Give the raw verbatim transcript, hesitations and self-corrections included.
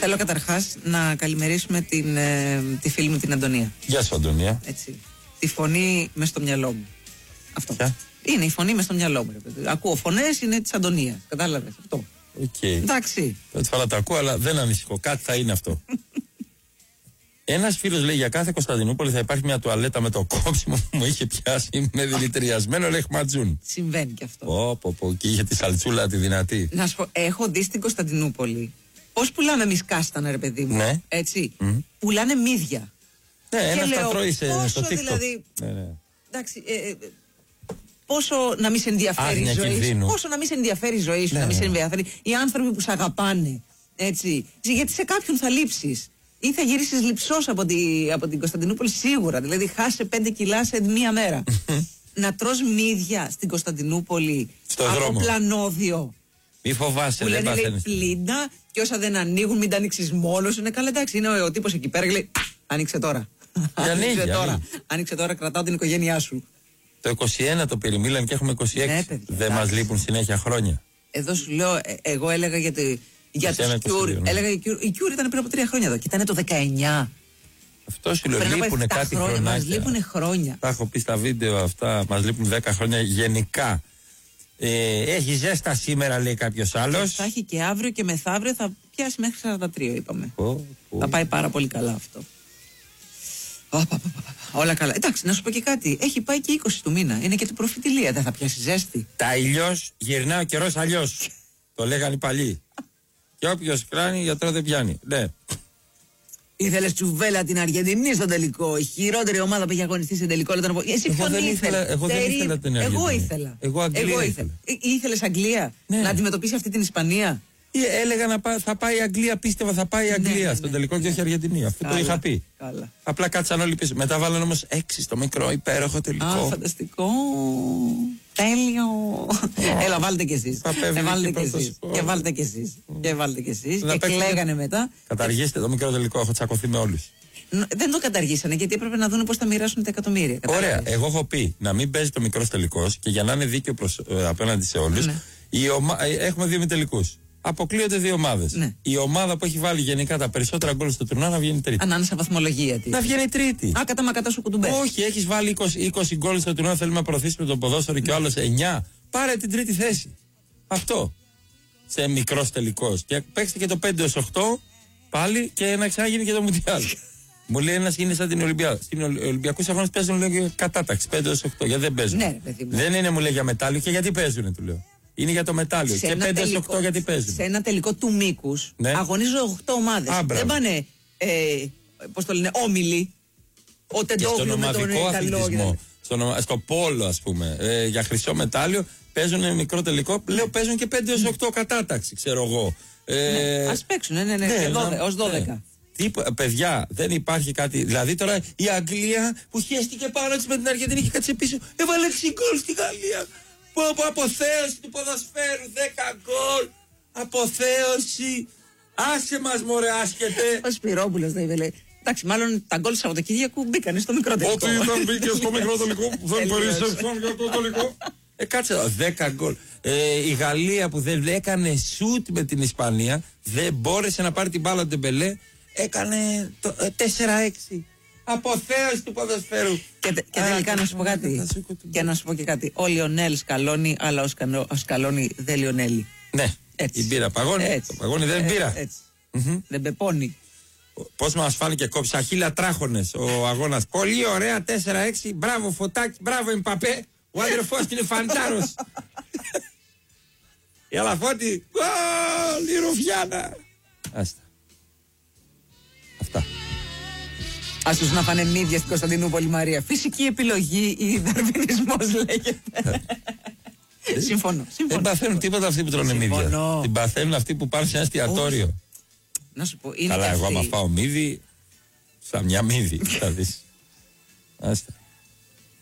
Θέλω καταρχάς να καλημερίσουμε την, ε, τη φίλη μου την Αντωνία. Γεια σου, Αντωνία. Έτσι. Τη φωνή μες στο μυαλό μου. Αυτό. Ποια? Είναι η φωνή μες στο μυαλό μου. Ρε παιδί. Ακούω φωνές, είναι της Αντωνίας. Κατάλαβες αυτό. Okay. Εντάξει. Πρώτη φορά τα ακούω, αλλά δεν ανησυχώ. Κάτι θα είναι αυτό. Ένας φίλος λέει: για κάθε Κωνσταντινούπολη θα υπάρχει μια τουαλέτα με το κόψιμο που μου είχε πιάσει με δηλητηριασμένο λεχματζούν. Συμβαίνει και αυτό. Πω, πω, πω. Και είχε τη σαλτσούλα τη δυνατή. Να σου πω, έχω δει στην Κωνσταντινούπολη πώς πουλάνε μισκάστανα, ρε παιδί μου. Ναι. Έτσι. Mm. Πουλάνε μύδια. Ναι, ένα λέω, τα τρώει σε, στο TikTok. Δηλαδή, ναι, ναι. Εντάξει. Ε, ε, πόσο να μην σε ενδιαφέρει Άγνοια η ζωή σου. κινδύνου. Πόσο να μην σε ενδιαφέρει η ζωή σου, Ναι, να μην ναι. σε ενδιαφέρει οι άνθρωποι που σε αγαπάνε. Έτσι. Γιατί σε κάποιον θα λείψεις. Ή θα γυρίσεις λειψός από, τη, από την Κωνσταντινούπολη σίγουρα. Δηλαδή, χάσε πέντε κιλά σε μία μέρα. Να τρως μύδια στην Κωνσταντινούπολη Στο από δρόμο. πλανόδιο. Μη φοβάσαι, Που δεν λένε λέει παθαίνεις. πλύντα και όσα δεν ανοίγουν, μην τα ανοίξεις μόνος. Είναι καλά, εντάξει. Είναι ο, ο τύπος εκεί πέρα και λέει: άνοιξε τώρα. ανοίγει, άνοιξε τώρα. ανοίγει. Άνοιξε τώρα, κρατάω την οικογένειά σου. Το είκοσι ένα το περιμήλαν και έχουμε είκοσι έξι. Ναι, παιδιά, δεν μας εντάξει. λείπουν συνέχεια χρόνια. Εδώ σου λέω, ε, εγώ έλεγα για, τη, για είκοσι ένα, τους Cure. είκοσι δύο, ναι. Έλεγα η Cure, η Cure ήταν πριν από τρία χρόνια εδώ και ήταν το δεκαεννιά. Αυτό σου λέω, Πριν από λείπουνε επτά κάτι χρόνια. Μας χρονάκια. λείπουνε χρόνια. Τα έχω πει στα βίντεο αυτά, μας λείπουν δέκα χρόνια γενικά. Ε, έχει ζέστα σήμερα, λέει κάποιος άλλος. Θα έχει και αύριο και μεθαύριο, θα πιάσει μέχρι σαράντα τρία, είπαμε. Πω, πω. Θα πάει πάρα πολύ καλά αυτό. Ω, πα, πα, πα, πα. Όλα καλά. Εντάξει, να σου πω και κάτι. Έχει πάει και είκοσι του μήνα. Είναι και του προφητηλία. Δεν θα πιάσει ζέστη. Τα ηλιός γυρνά ο καιρός αλλιώς. Το λέγανε οι παλιοί. Και όποιος κράνει, γιατρό δεν πιάνει. Ναι. Ήθελε τσουβέλα την Αργεντινή στο τελικό. Η χειρότερη ομάδα που έχει αγωνιστεί σε τελικό. Ήταν... Εσύ Εγώ ποιον δεν ήθελε. ήθελα- εγώ δεν Τερί- ήθελα την Εγώ Αργεντινή. ήθελα. Εγώ Αγγλία ήθελα. Ήθελε Αγγλία Ναι. να αντιμετωπίσει αυτή την Ισπανία. Ε, Έλεγα να πά, θα πάει η Αγγλία, πίστευα θα πάει η Αγγλία ναι, στον ναι. τελικό και όχι η Αργεντινή. Αυτό το Καλά, είχα πει. Καλά. Απλά κάτσαν όλοι πίσω. Μετά βάλαν όμως έξι στο μικρό υπέροχο τελικό. Α, φανταστικό. Τέλειο. Έλα, βάλτε κι εσείς. Θα πέφτει Ε, βάλτε και κι πρώτος. εσείς. Και βάλτε κι εσείς. Και βάλτε κι εσείς. Να Και παίξουμε- κλαίγανε μετά. Καταργήστε το μικρό τελικό, έχω τσακωθεί με όλους. Ν- Δεν το καταργήσανε γιατί έπρεπε να δουν πώς θα μοιράσουν τα εκατομμύρια. Ωραία. Κατάλαβες. Εγώ έχω πει να μην παίζει το μικρό τελικό και για να είναι δίκαιο προς, ε, απέναντι σε όλους, Ναι. η ομα... ε, έχουμε δύο ημιτελικούς. Αποκλείονται δύο ομάδες. Ναι. Η ομάδα που έχει βάλει γενικά τα περισσότερα γκολ στο τουρνουά να βγαίνει τρίτη. Ανάμεσα βαθμολογία τη. Να βγαίνει τρίτη. Α, κατά μα κατά σου κουτουμπέ. Όχι, έχει βάλει είκοσι, είκοσι γκολ στο τουρνουά, θέλουμε να προωθήσουμε τον ποδόσφαιρο και ο άλλος εννιά. Πάρε την τρίτη θέση. Αυτό. Σε μικρό τελικό. Και παίξτε και το πέντε έως οκτώ πάλι και να ξαναγίνει και το Μουντιάλ. Μου λέει ένα είναι σαν την Ολυμπιακή. Στην Ολυμπιακού αγώνε παίζουν λέει, κατάταξη πέντε έως οκτώ. Γιατί δεν παίζουν. Ναι, ρε παιδί μου. Δεν είναι μου λέει για μετάλλιο και γιατί παίζουν, του λέω. Είναι για το μετάλλιο. Σε Και ένα πέντε έως τελικό- οκτώ γιατί παίζουν. Σε ένα τελικό του μήκου Ναι. αγωνίζονται οκτώ ομάδε. Α, μπράβο. Δεν πάνε. Ε, Πώ το λένε, όμιλοι. Ο Και στον Τεντόγλου με τον ομαδικό Ιταλό. αθλητισμό, στο, νομα- στο πόλο, ας πούμε, ε, για χρυσό μετάλλιο, παίζουν μικρό τελικό. Λέω παίζουν και πέντε έως οκτώ κατάταξη, ξέρω εγώ. Ε, Α παίξουν, ναι, ναι, ναι, ναι, δώδεκα, να- ως δώδεκα. ναι. Τι, παιδιά, δεν υπάρχει κάτι. Δηλαδή τώρα η Αγγλία που χέστηκε πάνω της με την Αργεντινή και κάτσε πίσω, έβαλε έξι γκολ στη Γαλλία. Πω, πω, αποθέωση του ποδοσφαίρου, δέκα γκολ. Αποθέωση. Άσε μας μωρέ, άσχετε. Ο Σπυρόπουλος δεν είπε, λέει. Εντάξει, μάλλον τα γκολ του Σαββατοκύριακου μπήκανε στο μικρό τελικό. Ό,τι ήταν μπήκε στο μικρό τελικό που δεν Τελείωσε. περίσσεψαν για το τελικό. Ε, κάτσε εδώ, δέκα γκολ. Ε, η Γαλλία που δεν έκανε σουτ με την Ισπανία, δεν μπόρεσε να πάρει την μπάλα του Ντεμπελέ, έκανε το, ε, τέσσερα έξι. Αποθέωση του ποδοσφαίρου. Και, τε- και Α, τελικά να σου πω θα κάτι. σου κουτουμπέ. Και να σου πω και κάτι. Ο Λιονέλ σκαλώνει, αλλά ο, Σκανο, ο Σκαλώνει δεν Λιονέλη. Ναι, Έτσι. η μπύρα παγώνει. Έτσι. Το παγώνει δεν Ε, μπύρα. έτσι. Δεν πεπώνει. Πώς μας φάνηκε κόψει αχίλια τράχονες ο αγώνας. Πολύ ωραία, τέσσερα έξι. Μπράβο Φωτάκη, μπράβο Εμπαπέ. Ο αδερφός του είναι φαντάρος. Η Αλαφώτη. Γκολ, η Ρουφιάνα. Άστα. Αυτά. Ας τους να φάνε μύδια στην Κωνσταντινούπολη, Μαρία. Φυσική επιλογή ή δαρβινισμός λέγεται. Συμφωνώ. Δεν Συμφωνώ. παθαίνουν τίποτα αυτοί που τρώνε Συμφωνώ. μύδια. Την παθαίνουν αυτοί που πάνε σε ένα εστιατόριο. Να σου πω, είναι Καλά, και εγώ άμα αυτοί. φάω μύδι, σαν μια μύδι θα δεις. Άστα.